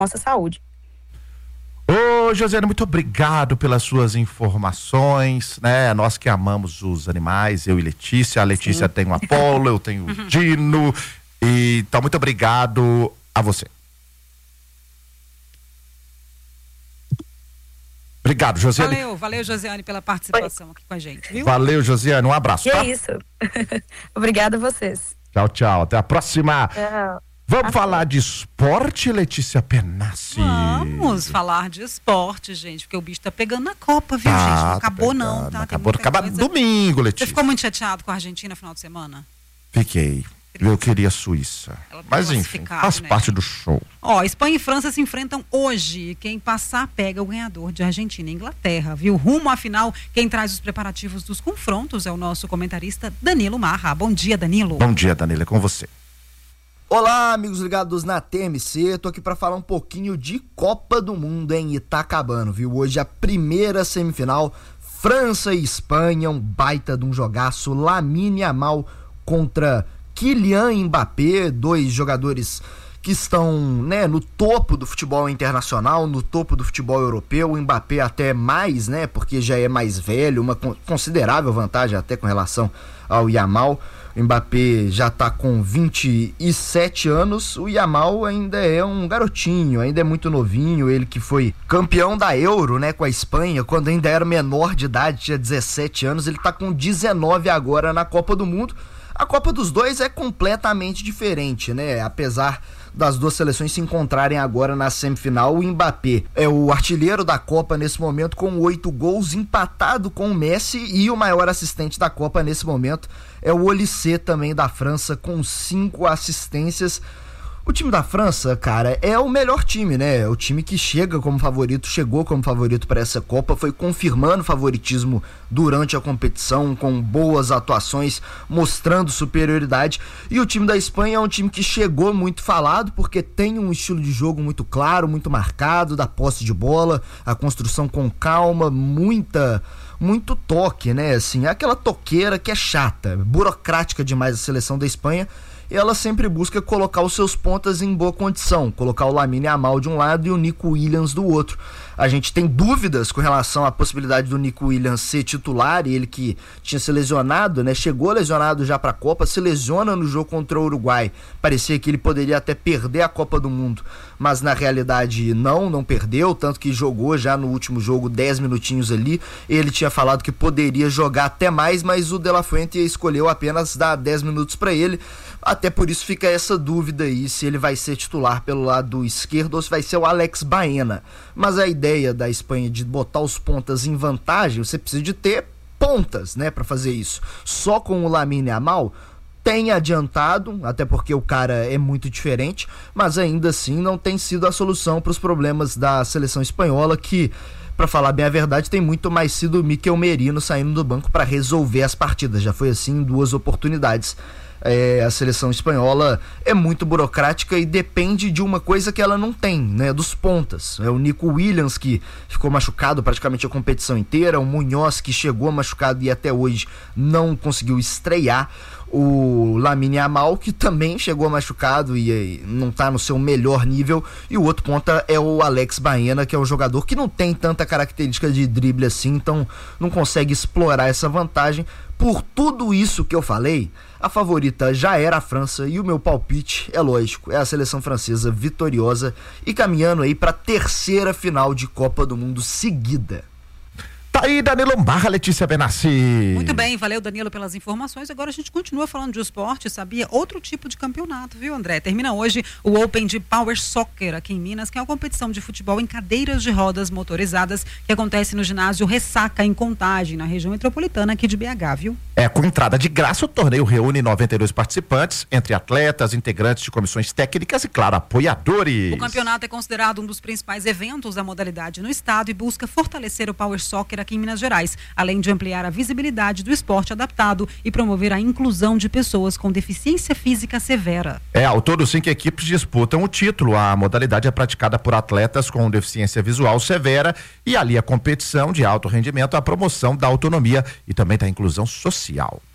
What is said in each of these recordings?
nossa saúde. Ô, Josiane, muito obrigado pelas suas informações, né? Nós que amamos os animais, eu e Letícia. A Letícia tem o Apolo, eu tenho o Dino. Então, muito obrigado a você. Obrigado, Josiane. Valeu, Josiane, pela participação aqui com a gente, viu? Valeu, Josiane, um abraço. Que isso. Obrigada a vocês. Tchau, tchau. Até a próxima. Tchau. Vamos falar de esporte, Letícia Penassi? Vamos falar de esporte, gente, porque o bicho tá pegando na Copa, viu, gente? Não acabou não, tá? Acaba domingo, Letícia. Você ficou muito chateado com a Argentina no final de semana? Fiquei. Eu queria a Suíça. Mas enfim, faz parte do show. Espanha e França se enfrentam hoje. Quem passar pega o ganhador de Argentina e Inglaterra, viu? Rumo à final, quem traz os preparativos dos confrontos é o nosso comentarista Danilo Marra. Bom dia, Danilo. Bom dia, Danilo, é com você. Olá, amigos ligados na TMC, tô aqui para falar um pouquinho de Copa do Mundo em Itacabano, viu? Hoje a primeira semifinal, França e Espanha, um baita de um jogaço, Lamine Yamal contra Kylian Mbappé, dois jogadores que estão, né, no topo do futebol internacional, no topo do futebol europeu, o Mbappé até mais, né, porque já é mais velho, uma considerável vantagem até com relação ao Yamal. O Mbappé já está com 27 anos, o Yamal ainda é um garotinho, ainda é muito novinho, ele que foi campeão da Euro, né, com a Espanha, quando ainda era menor de idade, tinha 17 anos, ele está com 19 agora na Copa do Mundo. A Copa dos dois é completamente diferente, né, apesar das duas seleções se encontrarem agora na semifinal. O Mbappé é o artilheiro da Copa nesse momento com 8 gols, empatado com o Messi, e o maior assistente da Copa nesse momento é o Olise, também da França, com 5 assistências. O time da França, cara, é o melhor time, né? O time que chegou como favorito para essa Copa, foi confirmando favoritismo durante a competição, com boas atuações, mostrando superioridade. E o time da Espanha é um time que chegou muito falado, porque tem um estilo de jogo muito claro, muito marcado, da posse de bola, a construção com calma, muito toque, né? Assim, aquela toqueira que é chata, burocrática demais a seleção da Espanha. Ela sempre busca colocar os seus pontas em boa condição, colocar o Lamine Yamal de um lado e o Nico Williams do outro. A gente tem dúvidas com relação à possibilidade do Nico Williams ser titular, e ele que tinha se lesionado, né? Chegou lesionado já para a Copa, se lesiona no jogo contra o Uruguai. Parecia que ele poderia até perder a Copa do Mundo, mas na realidade não perdeu, tanto que jogou já no último jogo 10 minutinhos ali. Ele tinha falado que poderia jogar até mais, mas o De La Fuente escolheu apenas dar 10 minutos para ele. Até por isso fica essa dúvida aí, se ele vai ser titular pelo lado esquerdo ou se vai ser o Alex Baena. Mas a ideia da Espanha de botar os pontas em vantagem, você precisa de ter pontas, né, para fazer isso. Só com o Lamine Yamal tem adiantado, até porque o cara é muito diferente, mas ainda assim não tem sido a solução para os problemas da seleção espanhola, que, para falar bem a verdade, tem muito mais sido o Mikel Merino saindo do banco para resolver as partidas. Já foi assim em 2 oportunidades. A seleção espanhola é muito burocrática e depende de uma coisa que ela não tem, né, dos pontas. É o Nico Williams, que ficou machucado praticamente a competição inteira, o Munhoz, que chegou machucado e até hoje não conseguiu estrear, o Lamine Yamal, que também chegou machucado e não está no seu melhor nível, e o outro ponta é o Alex Baena, que é um jogador que não tem tanta característica de drible assim, então não consegue explorar essa vantagem. Por tudo isso que eu falei, a favorita já era a França, e o meu palpite, é lógico, é a seleção francesa vitoriosa e caminhando aí para a 3ª final de Copa do Mundo seguida. Tá aí, Danilo Marra, Letícia Penassi. Muito bem, valeu, Danilo, pelas informações. Agora a gente continua falando de esporte, sabia? Outro tipo de campeonato, viu, André? Termina hoje o Open de Power Soccer aqui em Minas, que é uma competição de futebol em cadeiras de rodas motorizadas que acontece no ginásio Ressaca, em Contagem, na região metropolitana aqui de BH, viu? Com entrada de graça, o torneio reúne 92 participantes, entre atletas, integrantes de comissões técnicas e, claro, apoiadores. O campeonato é considerado um dos principais eventos da modalidade no estado e busca fortalecer o Power Soccer aqui em Minas Gerais, além de ampliar a visibilidade do esporte adaptado e promover a inclusão de pessoas com deficiência física severa. Ao todo, 5 equipes disputam o título. A modalidade é praticada por atletas com deficiência visual severa e ali a competição de alto rendimento, a promoção da autonomia e também da inclusão social.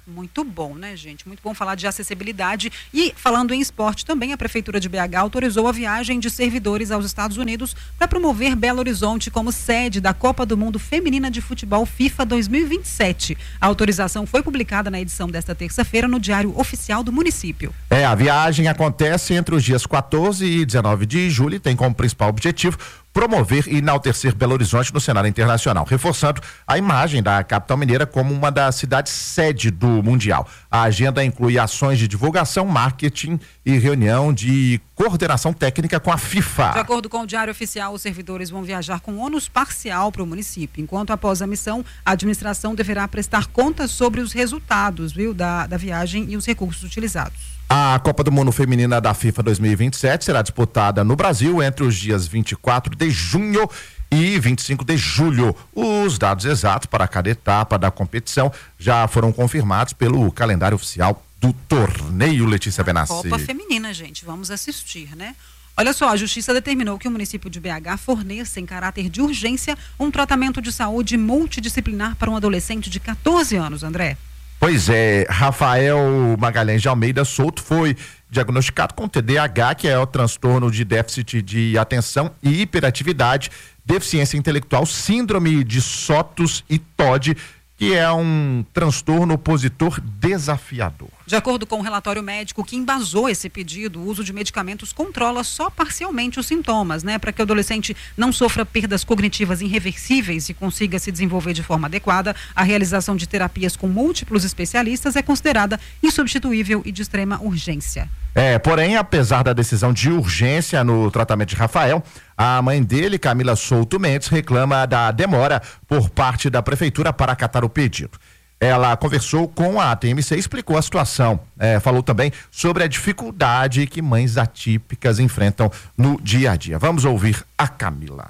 Muito bom, né, gente? Muito bom falar de acessibilidade. E falando em esporte também, a Prefeitura de BH autorizou a viagem de servidores aos Estados Unidos para promover Belo Horizonte como sede da Copa do Mundo Feminina de Futebol FIFA 2027. A autorização foi publicada na edição desta terça-feira no Diário Oficial do município. A viagem acontece entre os dias 14 e 19 de julho e tem como principal objetivo promover e enaltecer Belo Horizonte no cenário internacional, reforçando a imagem da capital mineira como uma das cidades sede do Mundial. A agenda inclui ações de divulgação, marketing e reunião de coordenação técnica com a FIFA. De acordo com o Diário Oficial, os servidores vão viajar com ônus parcial para o município, enquanto após a missão, a administração deverá prestar contas sobre os resultados, da viagem e os recursos utilizados. A Copa do Mundo Feminina da FIFA 2027 será disputada no Brasil entre os dias 24 de junho e 25 de julho. Os dados exatos para cada etapa da competição já foram confirmados pelo calendário oficial do torneio. Letícia Benassi. Copa Feminina, gente, vamos assistir, né? Olha só, a Justiça determinou que o município de BH forneça, em caráter de urgência, um tratamento de saúde multidisciplinar para um adolescente de 14 anos, André. Pois é, Rafael Magalhães de Almeida Souto foi diagnosticado com TDAH, que é o transtorno de déficit de atenção e hiperatividade, deficiência intelectual, síndrome de Sotos e TOD, que é um transtorno opositor desafiador. De acordo com o relatório médico que embasou esse pedido, o uso de medicamentos controla só parcialmente os sintomas, né? Para que o adolescente não sofra perdas cognitivas irreversíveis e consiga se desenvolver de forma adequada, a realização de terapias com múltiplos especialistas é considerada insubstituível e de extrema urgência. Porém, apesar da decisão de urgência no tratamento de Rafael, a mãe dele, Camila Souto Mendes, reclama da demora por parte da prefeitura para acatar o pedido. Ela conversou com a TMC e explicou a situação. Falou também sobre a dificuldade que mães atípicas enfrentam no dia a dia. Vamos ouvir a Camila.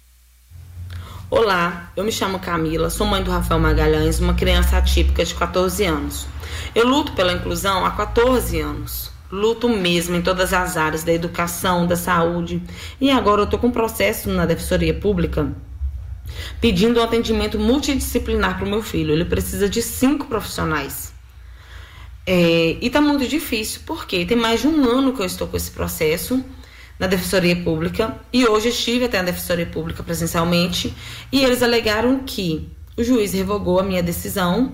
Olá, eu me chamo Camila, sou mãe do Rafael Magalhães, uma criança atípica de 14 anos. Eu luto pela inclusão há 14 anos. Luto mesmo em todas as áreas da educação, da saúde. E agora eu estou com um processo na Defensoria Pública pedindo um atendimento multidisciplinar para o meu filho. Ele precisa de 5 profissionais. E está muito difícil, porque tem mais de um ano que eu estou com esse processo na Defensoria Pública. E hoje estive até na Defensoria Pública presencialmente. E eles alegaram que o juiz revogou a minha decisão.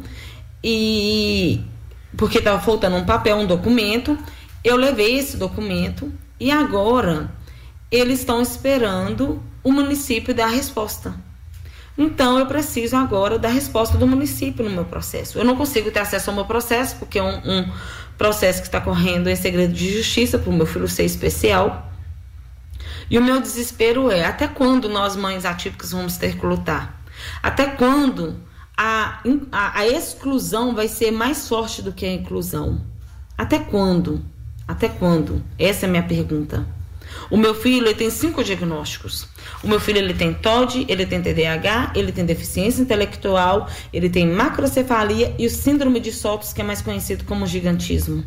Porque estava faltando um papel, um documento. Eu levei esse documento e agora eles estão esperando o município dar a resposta. Então eu preciso agora da resposta do município no meu processo. Eu não consigo ter acesso ao meu processo porque é um processo que está correndo em segredo de justiça para o meu filho ser especial. E o meu desespero é: até quando nós mães atípicas vamos ter que lutar? Até quando a exclusão vai ser mais forte do que a inclusão? Até quando? Até quando? Essa é a minha pergunta. O meu filho, ele tem 5 diagnósticos. O meu filho, ele tem TOD, ele tem TDAH, ele tem deficiência intelectual, ele tem macrocefalia e o síndrome de Sotos, que é mais conhecido como gigantismo.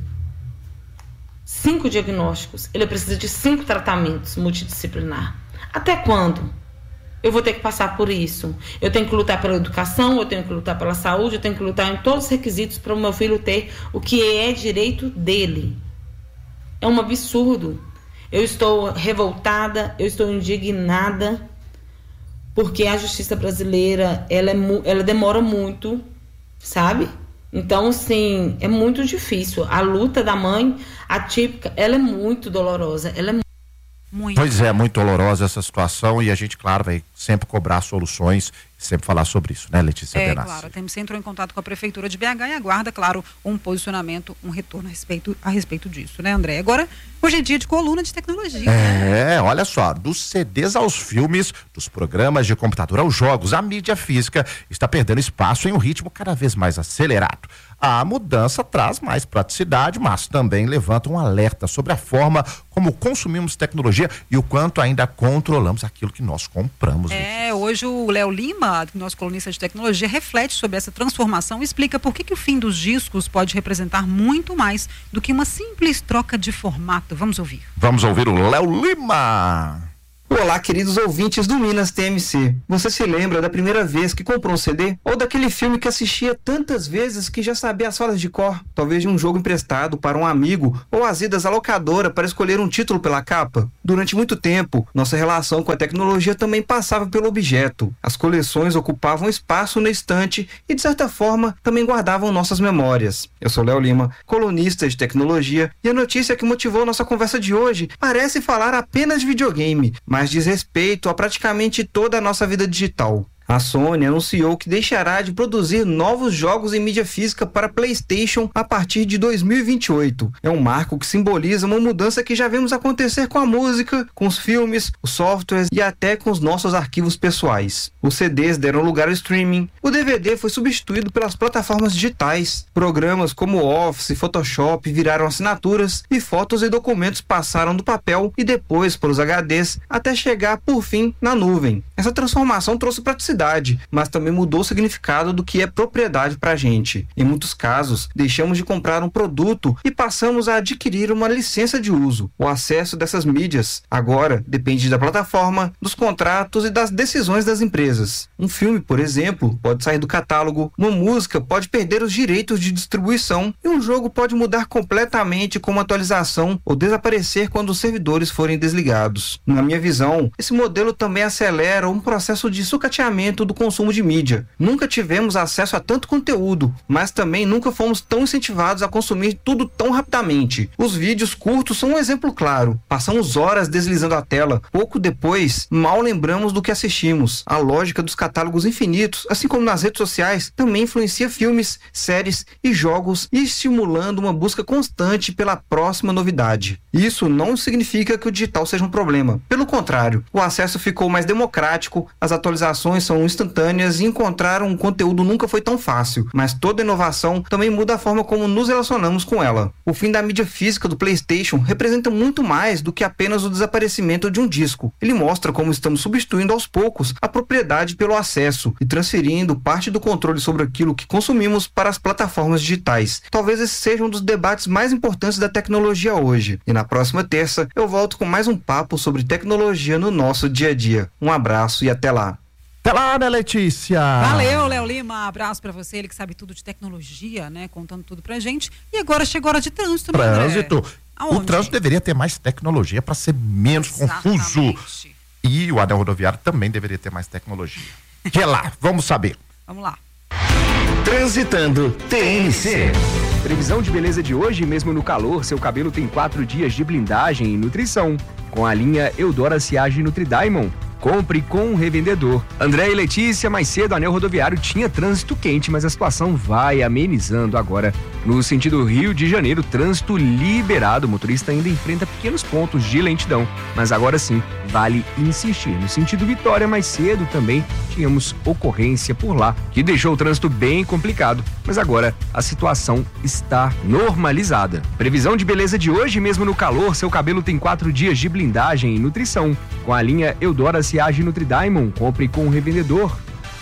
5 diagnósticos. Ele precisa de 5 tratamentos multidisciplinar. Até quando eu vou ter que passar por isso? Eu tenho que lutar pela educação, eu tenho que lutar pela saúde, eu tenho que lutar em todos os requisitos para o meu filho ter o que é direito dele. É um absurdo. Eu estou revoltada, eu estou indignada, porque a justiça brasileira, ela demora muito, sabe? Então, assim, é muito difícil. A luta da mãe atípica, ela é muito dolorosa, ela é muito. Pois é, muito dolorosa essa situação e a gente, claro, vai sempre cobrar soluções e sempre falar sobre isso, né, Letícia Benassi? Claro, a TMC entrou em contato com a Prefeitura de BH e aguarda, claro, um posicionamento, um retorno a respeito disso, né, André? Agora, hoje é dia de coluna de tecnologia. Olha só, dos CDs aos filmes, dos programas de computador aos jogos, a mídia física está perdendo espaço em um ritmo cada vez mais acelerado. A mudança traz mais praticidade, mas também levanta um alerta sobre a forma como consumimos tecnologia e o quanto ainda controlamos aquilo que nós compramos. Hoje o Léo Lima, nosso colunista de tecnologia, reflete sobre essa transformação e explica por que o fim dos discos pode representar muito mais do que uma simples troca de formato. Vamos ouvir. Vamos ouvir o Léo Lima. Olá, queridos ouvintes do Minas TMC. Você se lembra da primeira vez que comprou um CD? Ou daquele filme que assistia tantas vezes que já sabia as falas de cor? Talvez de um jogo emprestado para um amigo ou as idas à locadora para escolher um título pela capa? Durante muito tempo, nossa relação com a tecnologia também passava pelo objeto. As coleções ocupavam espaço na estante e, de certa forma, também guardavam nossas memórias. Eu sou Léo Lima, colunista de tecnologia, e a notícia que motivou nossa conversa de hoje parece falar apenas de videogame, mas diz respeito a praticamente toda a nossa vida digital. A Sony anunciou que deixará de produzir novos jogos em mídia física para PlayStation a partir de 2028. É um marco que simboliza uma mudança que já vemos acontecer com a música, com os filmes, os softwares e até com os nossos arquivos pessoais. Os CDs deram lugar ao streaming, o DVD foi substituído pelas plataformas digitais. Programas como Office e Photoshop viraram assinaturas e fotos e documentos passaram do papel e depois pelos HDs até chegar, por fim, na nuvem. Essa transformação trouxe praticidade, mas também mudou o significado do que é propriedade para a gente. Em muitos casos, deixamos de comprar um produto e passamos a adquirir uma licença de uso. O acesso dessas mídias agora depende da plataforma, dos contratos e das decisões das empresas. Um filme, por exemplo, pode sair do catálogo, uma música pode perder os direitos de distribuição e um jogo pode mudar completamente com uma atualização ou desaparecer quando os servidores forem desligados. Na minha visão, esse modelo também acelera um processo de sucateamento do consumo de mídia. Nunca tivemos acesso a tanto conteúdo, mas também nunca fomos tão incentivados a consumir tudo tão rapidamente. Os vídeos curtos são um exemplo claro. Passamos horas deslizando a tela. Pouco depois, mal lembramos do que assistimos. A lógica dos catálogos infinitos, assim como nas redes sociais, também influencia filmes, séries e jogos, estimulando uma busca constante pela próxima novidade. Isso não significa que o digital seja um problema. Pelo contrário, o acesso ficou mais democrático, as atualizações são instantâneas e encontrar um conteúdo nunca foi tão fácil, mas toda inovação também muda a forma como nos relacionamos com ela. O fim da mídia física do PlayStation representa muito mais do que apenas o desaparecimento de um disco. Ele mostra como estamos substituindo aos poucos a propriedade pelo acesso e transferindo parte do controle sobre aquilo que consumimos para as plataformas digitais. Talvez esse seja um dos debates mais importantes da tecnologia hoje. E na próxima terça eu volto com mais um papo sobre tecnologia no nosso dia a dia. Um abraço e até lá. Até lá, né, Letícia? Valeu, Léo Lima. Abraço pra você, ele que sabe tudo de tecnologia, né? Contando tudo pra gente. E agora chegou a hora de trânsito, né, Trânsito. O trânsito deveria ter mais tecnologia para ser menos confuso. E o anel rodoviário também deveria ter mais tecnologia. Que é lá, vamos saber. Vamos lá. Transitando TMC. Previsão de beleza de hoje, mesmo no calor, seu cabelo tem 4 dias de blindagem e nutrição. Com a linha Eudora Siage Nutridiamond. Compre com um revendedor. André e Letícia, mais cedo, anel rodoviário tinha trânsito quente, mas a situação vai amenizando agora. No sentido Rio de Janeiro, trânsito liberado. O motorista ainda enfrenta pequenos pontos de lentidão, mas agora sim, vale insistir. No sentido Vitória, mais cedo também tínhamos ocorrência por lá, que deixou o trânsito bem complicado, mas agora a situação está normalizada. Previsão de beleza de hoje, mesmo no calor, seu cabelo tem 4 dias de blindagem e nutrição. Com a linha Eudora Siage Nutridiamond, compre com um revendedor.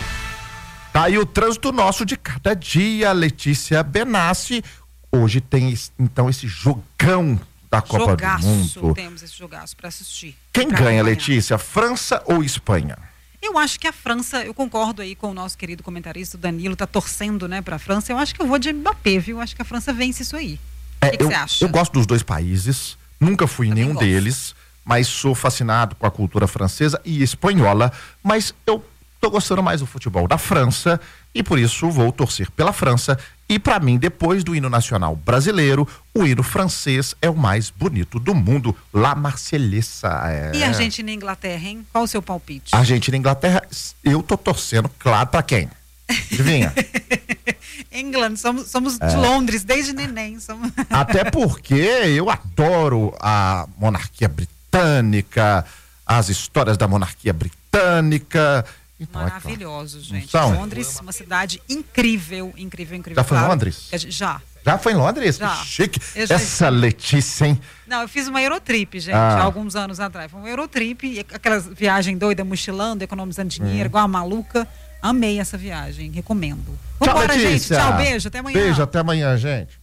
Tá aí o trânsito nosso de cada dia, Letícia Benassi. Hoje tem, então, esse jogão da Copa do Mundo. Temos esse jogaço para assistir. Quem ganha, Letícia? França ou Espanha? Eu acho que a França, eu concordo aí com o nosso querido comentarista, o Danilo, tá torcendo, né, pra França. Eu acho que eu vou de Mbappé, viu? Eu acho que a França vence isso aí. O que você acha? Eu gosto dos dois países, nunca fui em nenhum deles, mas sou fascinado com a cultura francesa e espanhola, mas eu tô gostando mais do futebol da França e por isso vou torcer pela França. E para mim, depois do hino nacional brasileiro, o hino francês é o mais bonito do mundo, La Marseillaise. E Argentina e Inglaterra, hein? Qual o seu palpite? Argentina e Inglaterra, eu tô torcendo, claro, para quem? Adivinha? England, somos de Londres, desde neném. Até porque eu adoro a monarquia britânica, as histórias da monarquia britânica. Então, maravilhosos, gente. Londres, uma cidade incrível. Já foi em Londres? Já. Já foi em Londres? Já. Que chique. Essa Letícia, hein? Não, eu fiz uma Eurotrip, gente, há alguns anos atrás. Foi uma Eurotrip, aquela viagem doida, mochilando, economizando dinheiro, igual a maluca. Amei essa viagem, recomendo. Vambora, gente. Tchau, beijo, até amanhã. Beijo, até amanhã, gente.